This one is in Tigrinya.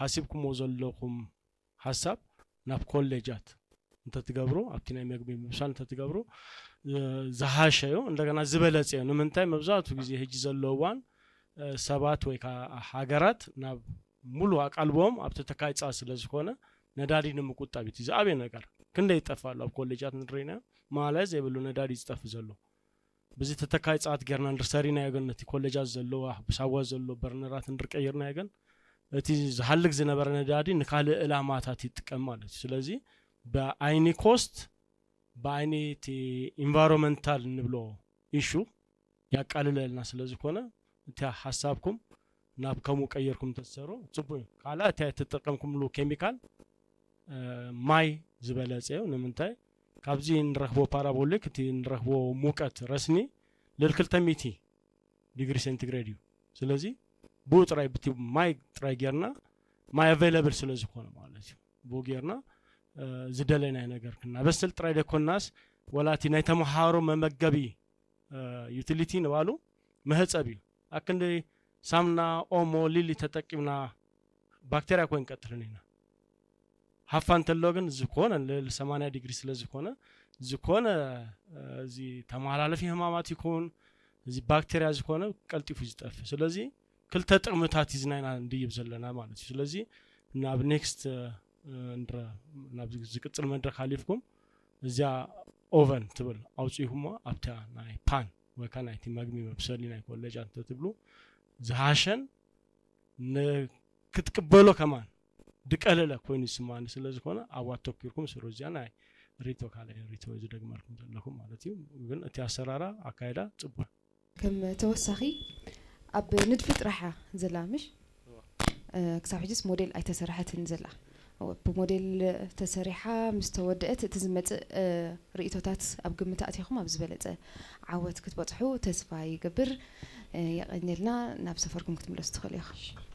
حاسبكم وزلكم حساب ناب كولجات انت تقبروا ابتنا مغبي مبشال انت تقبروا زهاشيو እንደገና ዝበለጽ ነው ምንታይ መብዛቱ ጊዜ ሄጅ ዘለዋን ሰባት ወይ ሀገራት ናብ ሙሉ አቃልቦም አብተ ተካይጻ ስለዝሆነ ነዳዲን መቁጣቢት ይዛቤ ነገር ክንደ ይጠፋሉ አብ ኮሌጃት ንድሪና ማለዝ የብሉ ነዳዲ ይጽጠፍ ዘሎ በዚህ ተተካይጻት ገርና እንደሰሪና ያገነት ኮሌጃት ዘሎ ሳዋ ዘሎ በርነራት እንድርቀየርና ያገን እቲ ዝሐልግ ዝነበረ ነዳዲ ንካለ እላማታት ይጥቀም ማለት ስለዚህ በአይኒ ኮስት በአይኒ ኢንቫይሮንመንታል ንብሎ ኢሹ ያቃልለልና ስለዚህ ሆነ እቲ ሐሳብኩም ናብ ከሙ ቀየርኩም ተሰሩ ጽቡይ ካላ እቲ ተጠቀምኩም ሉ ኬሚካል ማይ ዝበለጸው ንምንታይ ካብዚ እንረክቦ ፓራቦሊክ እቲ እንረክቦ ሙቀት ረስኒ ለ200 ዲግሪ ሴንቲግሬድ እዩ ስለዚህ ቦጥራይ ብቲ ማይ ትራይገርና ማይ አቬይላብል ስለዚህ ሆነ ማለት እዩ ቦጌርና ዝደለና ነገር ከና በስል ትራይ ደኮናስ ወላቲ ናይ ተመሃሮ መመገቢ ዩቲሊቲ ነባሉ መህጸቢ አክንደ ሳምና ኦሞ ሊሊ ተጠቂምና ባክቴሪያ ኮይን ቀጥልነና ሀፋን ተሎግን ዝኮነ ለ80 ዲግሪ ስለዚህ ሆነ ዝኮነ እዚ ተማላለፊ ህማማት ይኮን እዚ ባክቴሪያ ዝኮነ ቀልጢፉ ይዝጠፍ ስለዚህ ክልተ ጥቅምታት ይዝናይና እንዲይብዘለና ማለት ስለዚህ ናብ ኔክስት እንድራ ናብ ዝቅጽል መድረክ አሊፍኩም እዚያ ኦቨን ትብል አውጪሁማ አብታ ናይ ፓን ወካናይቲ ማግሚ መብሰሊ ናይ ኮሌጅ አንተ ትብሉ ዝሃሸን ክትቀበሎ ከማን ድቀለለ ኮይን ይስማን ስለዚህ ሆነ አዋቶክርኩም ስሩዚያ ናይ ሪቶ ካለ ሪቶ ይደግማልኩም ዘለኩም ማለት እዩ ግን እቲ አሰራራ አካይዳ ጽቡ ከም ተወሳኺ አብ ንድፍ ጥራሓ ዘላምሽ ክሳብ ሕጂስ ሞዴል አይተሰራሐትን ዘላ بموديل تسريحة مستودعت تزمت رئيتوتات أبجمت أتيهم أبزبلت عوض كتبطحو تسفاي قبر يعني لنا ناب سفركم كتملوا استخليها